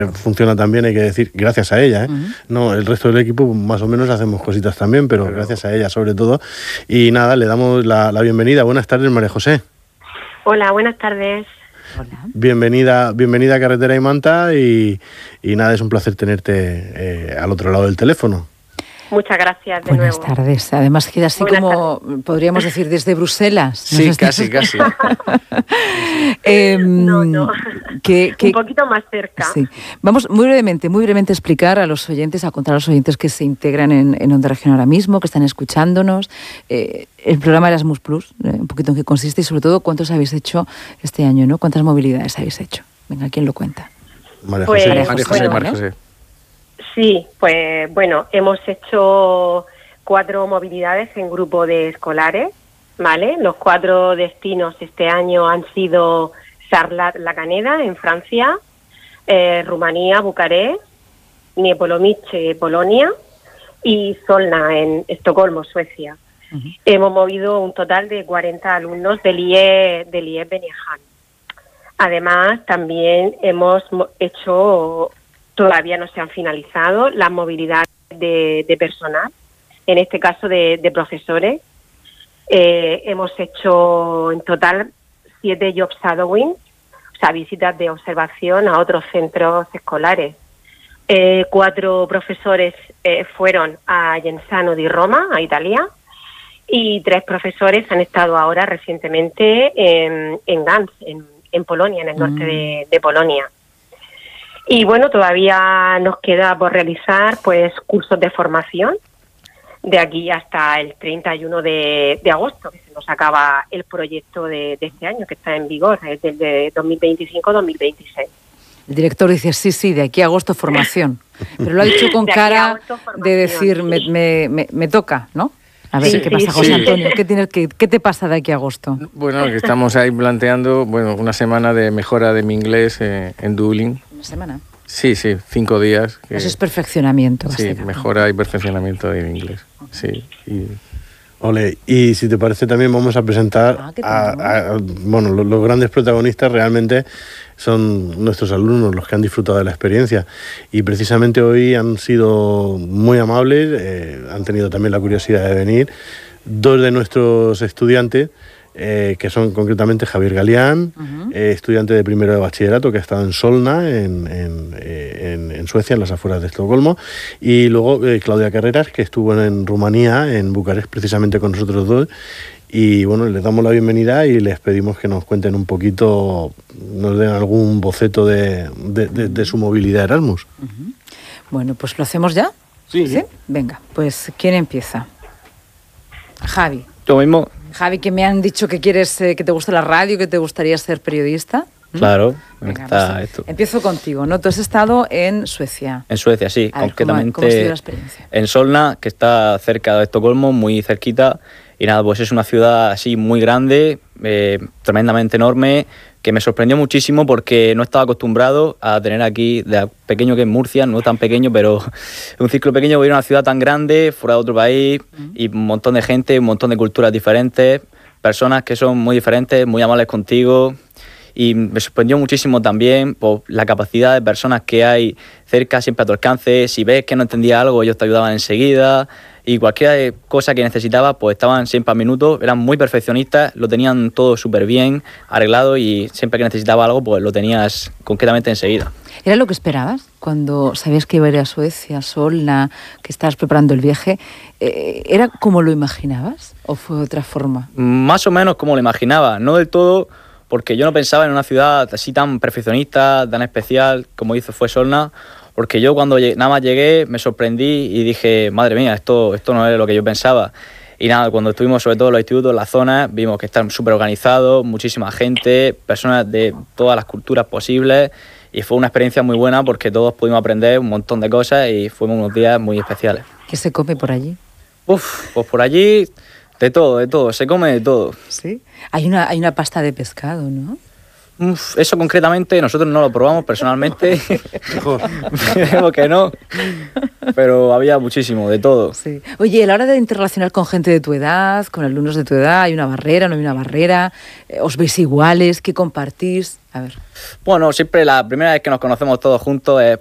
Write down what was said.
funciona también, hay que decir, gracias a ella, ¿eh? No, el resto del equipo más o menos hacemos cositas también, pero gracias a ella sobre todo. Y nada, le damos la bienvenida. Buenas tardes, María José. Hola, buenas tardes. Hola. Bienvenida a Carretera y Manta y nada, es un placer tenerte al otro lado del teléfono. Muchas gracias de Buenas nuevo. tardes. Además queda así Buenas como, podríamos decir, desde Bruselas. Sí, ¿No? casi. No. Que Un poquito más cerca. Sí. Vamos muy brevemente a explicar a los oyentes, a contar a los oyentes que se integran en Onda Región ahora mismo, que están escuchándonos, el programa Erasmus Plus, un poquito en qué consiste y sobre todo cuántos habéis hecho este año, ¿no? ¿Cuántas movilidades habéis hecho? Venga, ¿quién lo cuenta? María Pues, José. María José. Sí, pues bueno, hemos hecho 4 movilidades en grupo de escolares, ¿vale? Los 4 destinos este año han sido Sarlat-La Caneda en Francia, Rumanía, Bucarest, Niepolomice, Polonia y Solna en Estocolmo, Suecia. Hemos movido un total de 40 alumnos del IE Beniehan. Además, también hemos hecho, todavía no se han finalizado, las movilidades de personal, en este caso de profesores. Hemos hecho en total 7 job shadowing, o sea, visitas de observación a otros centros escolares. 4 profesores fueron a Genzano di Roma, a Italia, y 3 profesores han estado ahora recientemente en Gans, en Polonia, en el norte de Polonia. Y bueno, todavía nos queda por realizar pues cursos de formación de aquí hasta el 31 de agosto, que se nos acaba el proyecto de este año, que está en vigor, es desde 2025-2026. El director dice, sí, de aquí a agosto formación. Pero lo ha dicho con cara de decir, me toca, ¿no? A ver, ¿qué pasa, José Antonio? ¿Qué te pasa de aquí a agosto? Bueno, que estamos ahí planteando una semana de mejora de mi inglés en Dublín. ¿Una semana? Sí, 5 días. Eso es perfeccionamiento. Sí, mejora y perfeccionamiento de mi inglés. Sí. Ole, y si te parece también vamos a presentar los grandes protagonistas realmente son nuestros alumnos, los que han disfrutado de la experiencia, y precisamente hoy han sido muy amables, han tenido también la curiosidad de venir 2 de nuestros estudiantes, que son concretamente Javier Galeán, estudiante de primero de bachillerato que ha estado en Solna, en Suecia, en las afueras de Estocolmo, y luego Claudia Carreras, que estuvo en Rumanía, en Bucarest, precisamente con nosotros 2. Y bueno, les damos la bienvenida y les pedimos que nos cuenten un poquito, nos den algún boceto de su movilidad Erasmus. Bueno, pues ¿lo hacemos ya? Sí. Venga, pues ¿quién empieza? Javi. Yo mismo. Javi, que me han dicho que quieres, que te gusta la radio, que te gustaría ser periodista. Claro, Venga, está pues, esto. Empiezo contigo, ¿no? Tú has estado en Suecia. En Suecia, sí, A ver, concretamente ¿cómo ha sido la experiencia? en Solna, que está cerca de Estocolmo, muy cerquita. Y nada, pues es una ciudad así muy grande, tremendamente enorme, que me sorprendió muchísimo porque no estaba acostumbrado a tener aquí, de pequeño que es Murcia, no tan pequeño, pero un ciclo pequeño, voy a una ciudad tan grande, fuera de otro país, y un montón de gente, un montón de culturas diferentes, personas que son muy diferentes, muy amables contigo. Y me sorprendió muchísimo también por la capacidad de personas que hay cerca, siempre a tu alcance. Si ves que no entendía algo, ellos te ayudaban enseguida. Y cualquier cosa que necesitabas, pues estaban siempre a minutos. Eran muy perfeccionistas, lo tenían todo súper bien arreglado y siempre que necesitabas algo, pues lo tenías concretamente enseguida. ¿Era lo que esperabas cuando sabías que iba a ir a Suecia, a Solna, que estabas preparando el viaje? ¿Era como lo imaginabas o fue de otra forma? Más o menos como lo imaginaba, no del todo, porque yo no pensaba en una ciudad así tan perfeccionista, tan especial, como dice fue Solna, porque yo cuando nada más llegué me sorprendí y dije, madre mía, esto no es lo que yo pensaba. Y nada, cuando estuvimos sobre todo en los institutos, en las zonas, vimos que están súper organizados, muchísima gente, personas de todas las culturas posibles, y fue una experiencia muy buena porque todos pudimos aprender un montón de cosas y fueron unos días muy especiales. ¿Qué se come por allí? Pues por allí de todo, se come de todo. Sí. Hay una pasta de pescado, ¿no? Eso concretamente nosotros no lo probamos personalmente. Mejor. Creemos que no. pero había muchísimo, de todo. Sí. Oye, a la hora de interrelacionar con gente de tu edad, con alumnos de tu edad, ¿hay una barrera, no hay una barrera? ¿Os veis iguales? ¿Qué compartís? A ver. Bueno, siempre la primera vez que nos conocemos todos juntos es